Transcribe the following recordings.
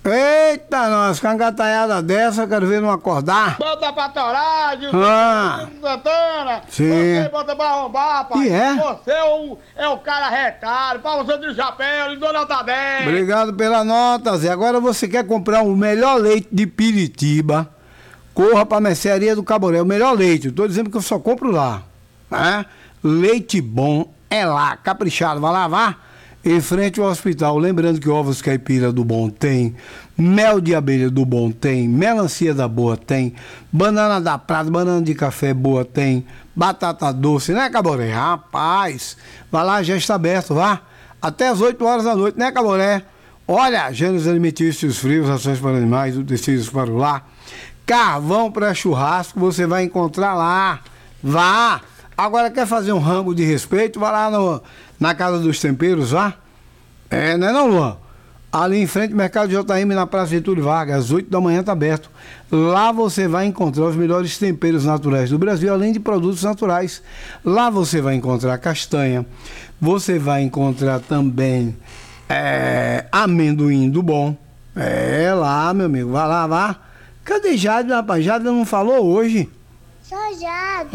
Eita, nós, cangataiada dessa, eu quero ver não acordar. Bota pra torar, Santana. Sim. Você bota pra arrombar, pai. E é? Você é o cara retado, pra você de chapéu, de dona Tadé. Obrigado pela nota, Zé. Agora você quer comprar o melhor leite de Piritiba, corra pra mercearia do Caboré, o melhor leite. Eu tô dizendo que eu só compro lá, né? Leite bom é lá, caprichado, vai lá, vá. Em frente ao hospital, lembrando que ovos caipira do bom tem, mel de abelha do bom tem, melancia da boa tem, banana da prata, banana de café boa tem, batata doce, né, Caboré? Rapaz, vai lá, já está aberto, vá. Até as 8 horas da noite, né, Caboré? Olha, gêneros alimentícios frios, rações para animais, utensílios para o lar, carvão para churrasco, você vai encontrar lá. Vá! Agora quer fazer um rango de respeito? Vai lá na Casa dos Temperos, vá. Não é não, Luan? Ali em frente ao Mercado JM, na Praça Getúlio Vargas, às 8 da manhã está aberto. Lá você vai encontrar os melhores temperos naturais do Brasil, além de produtos naturais. Lá você vai encontrar castanha, você vai encontrar também amendoim do bom. Lá, meu amigo, vai lá, vá. Cadê Jade, rapaz? Jade não falou hoje. Sou Jade.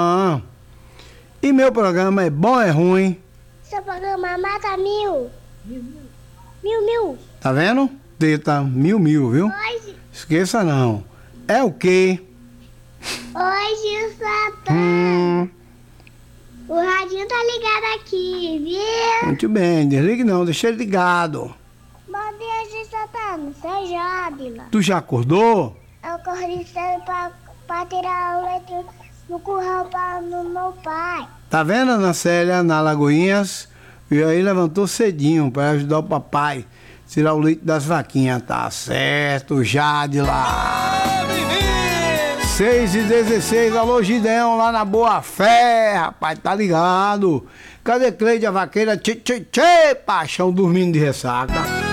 E meu programa é bom, é ruim? Seu programa mata mil. Mil. Tá vendo? Teta, mil, viu? Hoje, Esqueça não. É o quê? hoje o Satã. O radinho tá ligado aqui, viu? Muito bem, desligue não, deixa ele ligado. Bom dia, de Satã. Sou Jade. Tu já acordou? Eu corri cedo pra tirar o leite no curral no meu pai. Tá vendo, Ana Célia, na Lagoinhas? E aí levantou cedinho para ajudar o papai a tirar o leite das vaquinhas. Tá certo, Jade lá. 6h16, alô Gideão lá na Boa Fé, rapaz, tá ligado? Cadê Cleide a vaqueira? Tchê, paixão dormindo de ressaca.